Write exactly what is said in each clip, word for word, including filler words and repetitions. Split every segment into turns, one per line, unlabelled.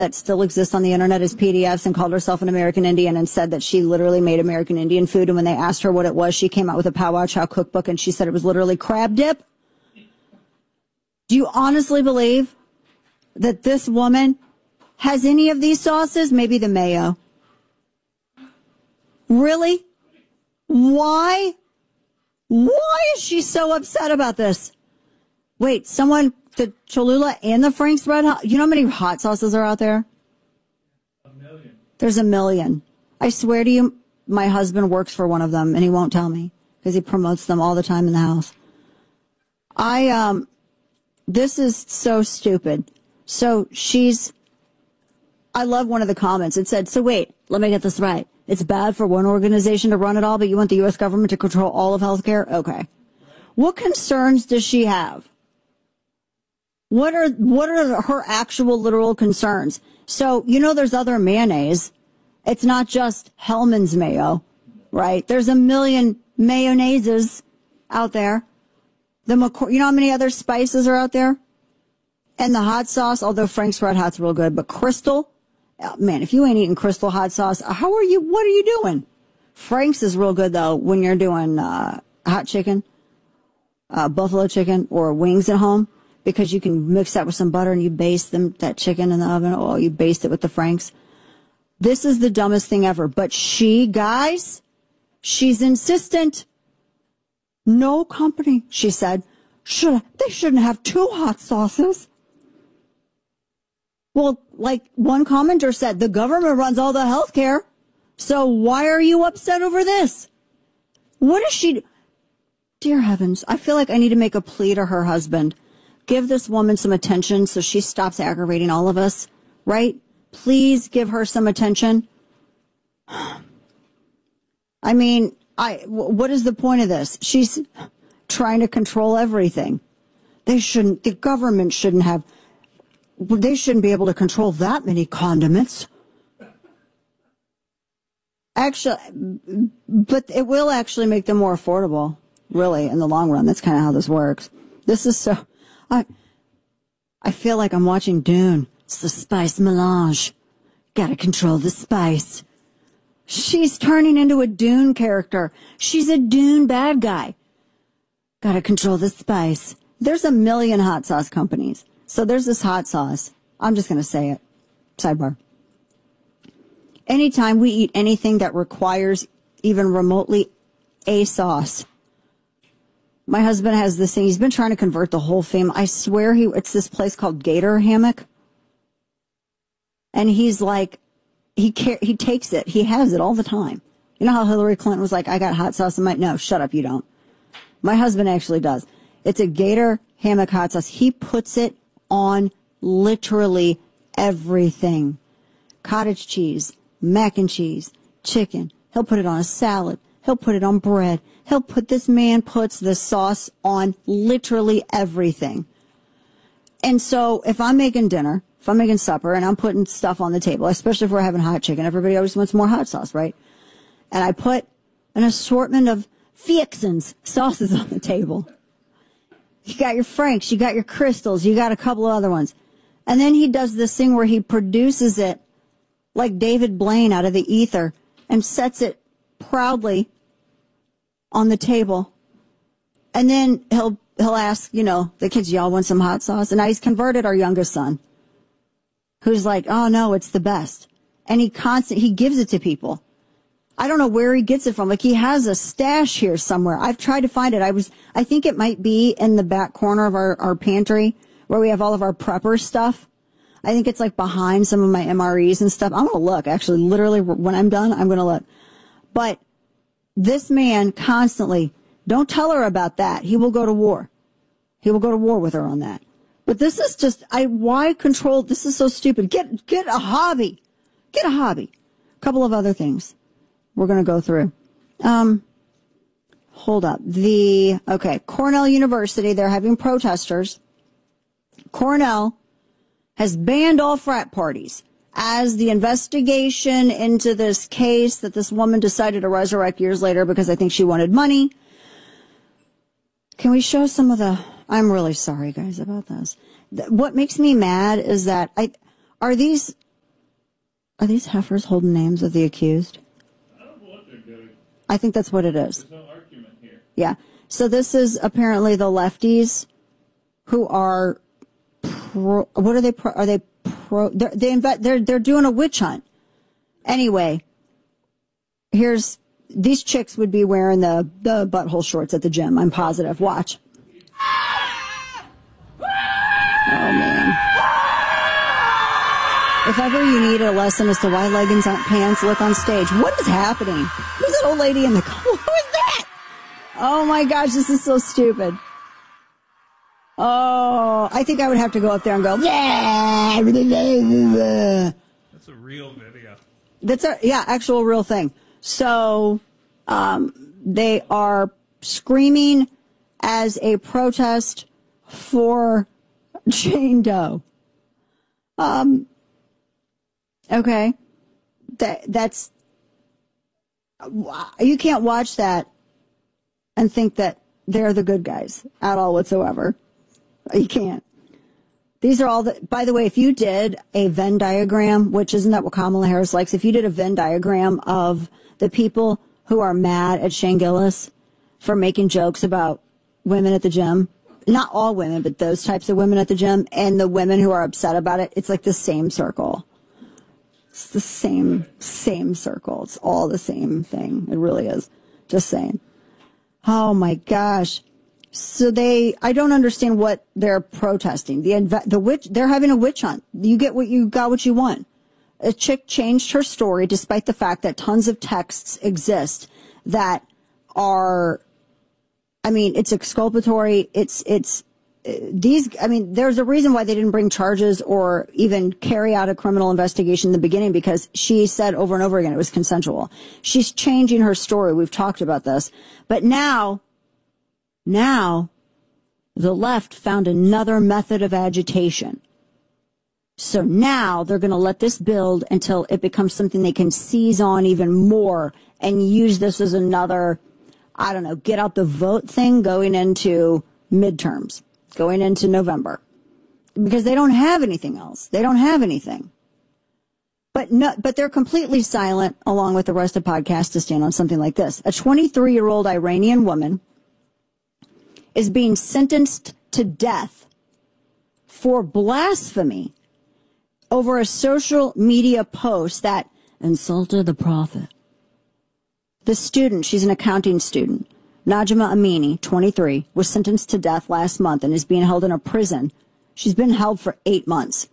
that still exists on the internet as P D Fs and called herself an American Indian and said that she literally made American Indian food. And when they asked her what it was, she came out with a Pow Wow Chow cookbook and she said it was literally crab dip. Do you honestly believe that this woman has any of these sauces? Maybe the mayo. Really? Why? Why is she so upset about this? Wait, someone, the Cholula and the Frank's Red Hot, you know how many hot sauces are out there?
A million.
There's a million. I swear to you, my husband works for one of them and he won't tell me because he promotes them all the time in the house. I, um, this is so stupid. So she's, I love one of the comments. It said, so wait, let me get this right. It's bad for one organization to run it all, but you want the U S government to control all of healthcare? Okay. What concerns does she have? What are what are her actual literal concerns? So, you know, there's other mayonnaise. It's not just Hellman's mayo, right? There's a million mayonnaises out there. The McCor- you know how many other spices are out there? And the hot sauce, although Frank's Red Hot's real good, but Crystal, oh, man, if you ain't eating Crystal hot sauce, how are you, what are you doing? Frank's is real good, though, when you're doing uh, hot chicken, uh, buffalo chicken, or wings at home, because you can mix that with some butter and you baste them, that chicken in the oven. Oh, you baste it with the Frank's. This is the dumbest thing ever. But she, guys, she's insistent. No company, she said, should they shouldn't have two hot sauces. Well, like one commenter said, the government runs all the health care. So why are you upset over this? What is she? Dear heavens, I feel like I need to make a plea to her husband. Give this woman some attention so she stops aggravating all of us, right? Please give her some attention. I mean, I, what is the point of this? She's trying to control everything. They shouldn't, the government shouldn't have, they shouldn't be able to control that many condiments. Actually, but it will actually make them more affordable, really, in the long run. That's kind of how this works. This is so, I, I feel like I'm watching Dune. It's the spice melange. Gotta control the spice. She's turning into a Dune character. She's a Dune bad guy. Gotta control the spice. There's a million hot sauce companies. So there's this hot sauce. I'm just gonna say it. Sidebar. Anytime we eat anything that requires even remotely a sauce, my husband has this thing. He's been trying to convert the whole family. I swear he, it's this place called Gator Hammock. And he's like, he car- he takes it. He has it all the time. You know how Hillary Clinton was like, I got hot sauce in my, no, shut up, you don't. My husband actually does. It's a Gator Hammock hot sauce. He puts it on literally everything. Cottage cheese, mac and cheese, chicken. He'll put it on a salad. He'll put it on bread. He'll put, this man puts the sauce on literally everything. And so if I'm making dinner, if I'm making supper and I'm putting stuff on the table, especially if we're having hot chicken, everybody always wants more hot sauce, right? And I put an assortment of fixins, sauces on the table. You got your Franks, you got your Crystals, you got a couple of other ones. And then he does this thing where he produces it like David Blaine out of the ether and sets it proudly on the table. And then he'll he'll ask, you know, the kids, y'all want some hot sauce? And now he's converted our youngest son, who's like, oh no, it's the best. And he constant he gives it to people. I don't know where he gets it from. Like, he has a stash here somewhere. I've tried to find it. I was I think it might be in the back corner of our, our pantry where we have all of our prepper stuff. I think it's like behind some of my M R Es and stuff. I'm going to look, actually, literally, when I'm done, I'm going to look. But this man constantly, don't tell her about that. He will go to war. He will go to war with her on that. But this is just, I, why control, this is so stupid. Get, get a hobby. Get a hobby. A couple of other things we're going to go through. Um, hold up. The, okay, Cornell University, they're having protesters. Cornell has banned all frat parties as the investigation into this case that this woman decided to resurrect years later because I think she wanted money. Can we show some of the, I'm really sorry, guys, about this. What makes me mad is that I, are these, Are these heifers holding names of the accused?
I don't know what they're doing.
I think that's what it is.
There's no argument here.
Yeah. So this is apparently the lefties who are pro, what are they pro, are they pro they're, they invent they're they're doing a witch hunt. Anyway, here's these chicks would be wearing the the butthole shorts at the gym. I'm positive. Watch. Oh man. If ever you need a lesson as to why leggings aren't pants, look on stage. What is happening? Who's that old lady in the car? Who is that? Oh my gosh, this is so stupid. Oh, I think I would have to go up there and go, yeah.
That's a real video.
That's a, yeah, actual real thing. So, um, they are screaming as a protest for Jane Doe. Um, okay. That, that's, you can't watch that and think that they're the good guys at all whatsoever. You can't. These are all the, by the way, if you did a Venn diagram, which isn't that what Kamala Harris likes, if you did a Venn diagram of the people who are mad at Shane Gillis for making jokes about women at the gym, not all women, but those types of women at the gym, and the women who are upset about it, it's like the same circle. It's the same, same circle. It's all the same thing. It really is. Just saying. Oh my gosh. So they, I don't understand what they're protesting. The, the witch, they're having a witch hunt. You get what you got what you want. A chick changed her story despite the fact that tons of texts exist that are, I mean, it's exculpatory. It's, it's, uh, these, I mean, there's a reason why they didn't bring charges or even carry out a criminal investigation in the beginning, because she said over and over again it was consensual. She's changing her story. We've talked about this. But now, Now, the left found another method of agitation. So now they're going to let this build until it becomes something they can seize on even more and use this as another, I don't know, get out the vote thing going into midterms, going into November. Because they don't have anything else. They don't have anything. But no, but they're completely silent, along with the rest of the podcast, to stand on something like this. A twenty-three-year-old Iranian woman is being sentenced to death for blasphemy over a social media post that insulted the prophet. The student, she's an accounting student, Najma Amini, twenty-three, was sentenced to death last month and is being held in a prison. She's been held for eight months.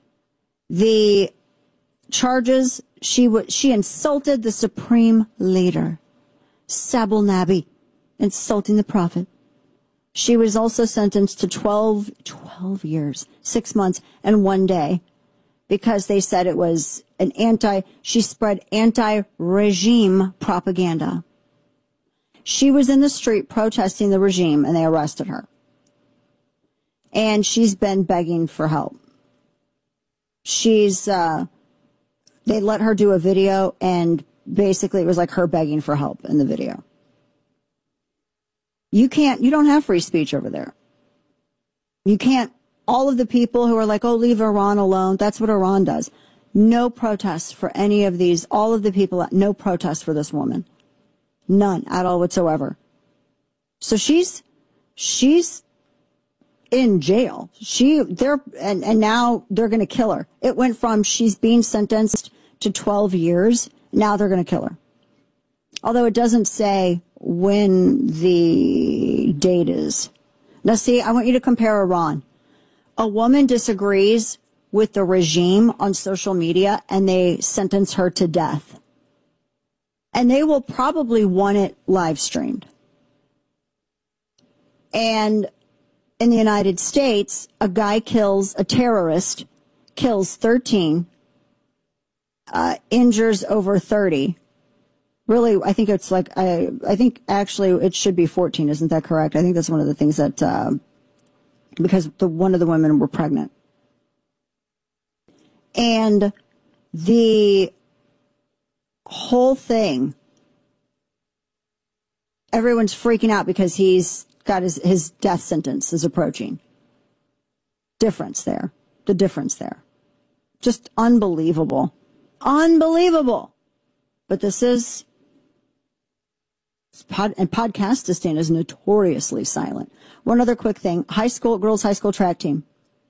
The charges, she w- she insulted the supreme leader, Sabul Nabi, insulting the prophet. She was also sentenced to twelve, twelve years, six months, and one day, because they said it was an anti, she spread anti-regime propaganda. She was in the street protesting the regime, and they arrested her. And she's been begging for help. She's, uh, they let her do a video, and basically it was like her begging for help in the video. You can't, you don't have free speech over there. You can't, all of the people who are like, oh, leave Iran alone, that's what Iran does. No protests for any of these, all of the people, no protests for this woman. None at all whatsoever. So she's, she's in jail. She, they're, and, and now they're going to kill her. It went from she's being sentenced to twelve years, now they're going to kill her. Although it doesn't say when the date is. Now, see, I want you to compare Iran. A woman disagrees with the regime on social media, and they sentence her to death. And they will probably want it live streamed. And in the United States, a guy kills, a terrorist kills thirteen, uh, injures over thirty. Really, I think it's like, I I think actually it should be fourteen, isn't that correct? I think that's one of the things that, uh, because the one of the women were pregnant. And the whole thing, everyone's freaking out because he's got his, his death sentence is approaching. Difference there. The difference there. Just unbelievable. Unbelievable. But this is, pod, and Podcastistan is notoriously silent. One other quick thing. High school, girls high school track team.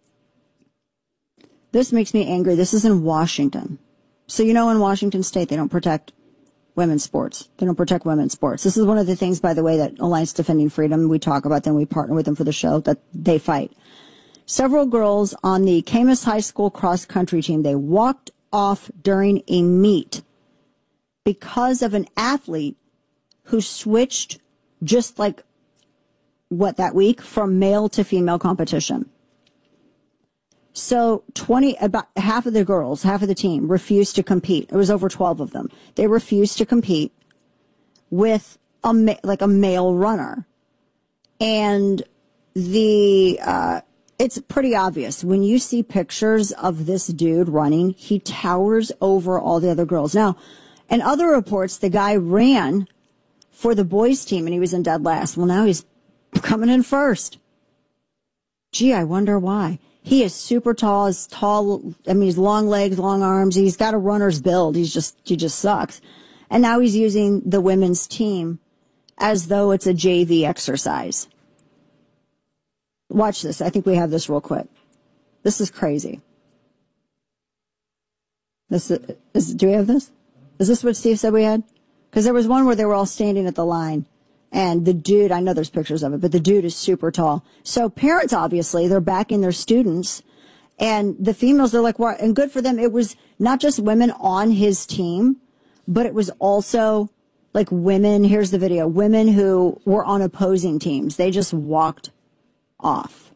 This makes me angry. This is in Washington. So you know in Washington State they don't protect women's sports. They don't protect women's sports. This is one of the things, by the way, that Alliance Defending Freedom, we talk about them, we partner with them for the show, that they fight. Several girls on the Camas High School cross-country team, they walked off during a meet because of an athlete who switched just like, what, that week, from male to female competition. So twenty, about half of the girls, half of the team refused to compete. It was over twelve of them. They refused to compete with a ma- like a male runner. And the, uh, it's pretty obvious when you see pictures of this dude running, he towers over all the other girls. Now, in other reports, the guy ran for the boys team and he was in dead last. Well, now he's coming in first. Gee, I wonder why. He is super tall, is tall, I mean, he's long legs, long arms. He's got a runner's build. He's just, he just sucks. And now he's using the women's team as though it's a J V exercise. Watch this. I think we have this real quick. This is crazy. This is, is do we have this? Is this what Steve said we had? Because there was one where they were all standing at the line. And the dude, I know there's pictures of it, but the dude is super tall. So parents, obviously, they're backing their students. And the females, they're like, well, and good for them. It was not just women on his team, but it was also like women. Here's the video. Women who were on opposing teams. They just walked off.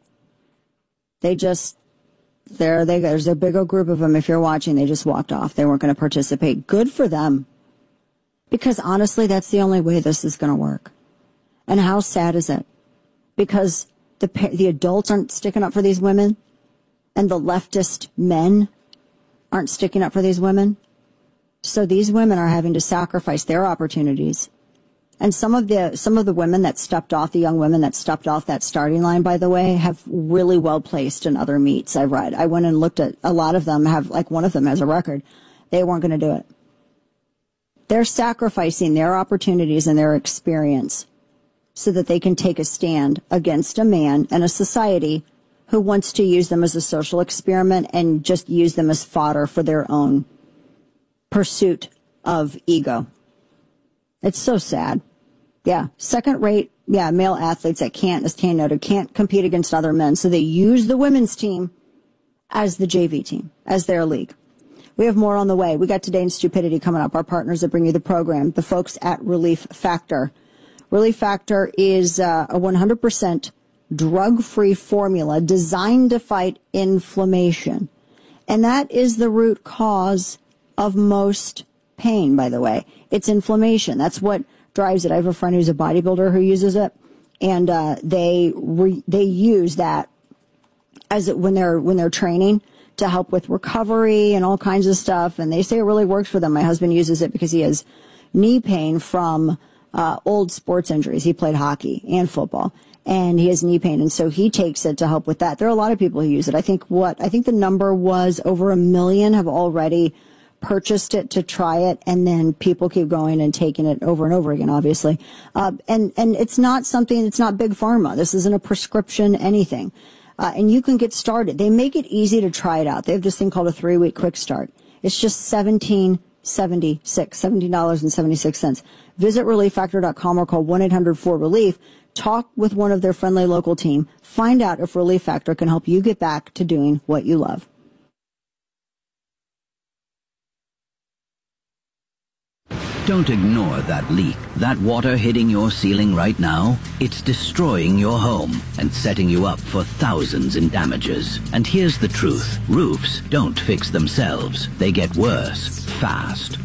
They just, there they go. There's a big old group of them. If you're watching, they just walked off. They weren't going to participate. Good for them. Because honestly, that's the only way this is going to work. And how sad is it? Because the the adults aren't sticking up for these women, and the leftist men aren't sticking up for these women. So these women are having to sacrifice their opportunities. And some of the some of the women that stepped off, the young women that stepped off that starting line, by the way, have really well placed in other meets I've read. I went and looked at a lot of them. Have like one of them has a record. They weren't going to do it. They're sacrificing their opportunities and their experience so that they can take a stand against a man and a society who wants to use them as a social experiment and just use them as fodder for their own pursuit of ego. It's so sad. Yeah, second-rate, yeah, male athletes that can't, as Tane noted, can't compete against other men, so they use the women's team as the J V team, as their league. We have more on the way. We got Today in Stupidity coming up. Our partners that bring you the program, the folks at Relief Factor. Relief Factor is uh, a one hundred percent drug-free formula designed to fight inflammation. And that is the root cause of most pain, by the way. It's inflammation. That's what drives it. I have a friend who's a bodybuilder who uses it, and uh, they re- they use that as it, when they're when they're training to help with recovery and all kinds of stuff. And they say it really works for them. My husband uses it because he has knee pain from uh, old sports injuries. He played hockey and football, and he has knee pain. And so he takes it to help with that. There are a lot of people who use it. I think what, I think the number was over a million have already purchased it to try it. And then people keep going and taking it over and over again, obviously. Uh, and, and it's not something, it's not big pharma. This isn't a prescription, anything. Uh, and you can get started. They make it easy to try it out. They have this thing called a three-week quick start. It's just seventeen seventy-six, seventeen dollars and seventy-six cents. Visit relief factor dot com or call one eight hundred four relief. Talk with one of their friendly local team. Find out if Relief Factor can help you get back to doing what you love.
Don't ignore that leak, that water hitting your ceiling right now. It's destroying your home and setting you up for thousands in damages. And here's the truth. Roofs don't fix themselves. They get worse, fast.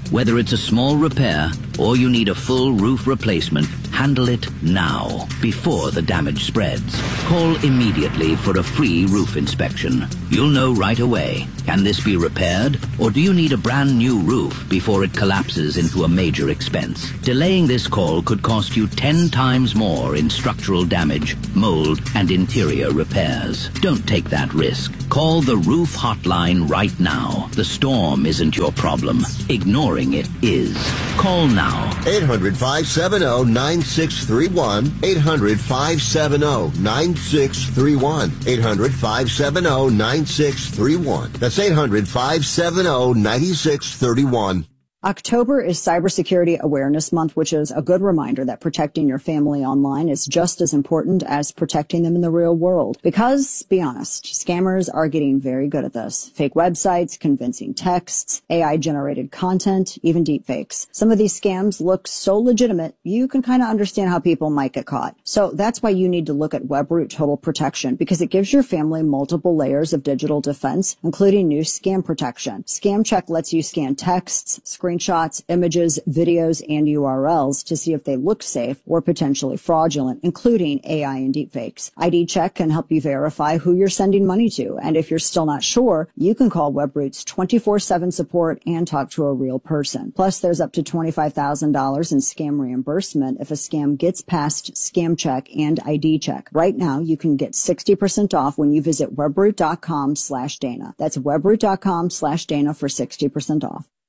Whether it's a small repair or you need a full roof replacement, handle it now, before the damage spreads. Call immediately for a free roof inspection. You'll know right away. Can this be repaired, or do you need a brand new roof before it collapses into a major expense? Delaying this call could cost you ten times more in structural damage, mold, and interior repairs. Don't take that risk. Call the Roof Hotline right now. The storm isn't your problem. Ignoring it is. Call now.
eight hundred, five seven zero, nine six three one. eight hundred, five seven zero, nine six three one. eight hundred, five seven zero, nine six three one. That's eight hundred, five seven zero, nine six three one.
October is Cybersecurity Awareness Month, which is a good reminder that protecting your family online is just as important as protecting them in the real world. Because, be honest, scammers are getting very good at this. Fake websites, convincing texts, A I-generated content, even deepfakes. Some of these scams look so legitimate, you can kind of understand how people might get caught. So that's why you need to look at Webroot Total Protection, because it gives your family multiple layers of digital defense, including new scam protection. Scam Check lets you scan texts, screen screenshots, images, videos, and U R Ls to see if they look safe or potentially fraudulent, including A I and deepfakes. I D Check can help you verify who you're sending money to, and if you're still not sure, you can call Webroot's twenty-four seven support and talk to a real person. Plus, there's up to twenty-five thousand dollars in scam reimbursement if a scam gets past Scam Check and I D Check. Right now, you can get sixty percent off when you visit webroot dot com slash Dana. That's webroot dot com slash Dana for sixty percent off.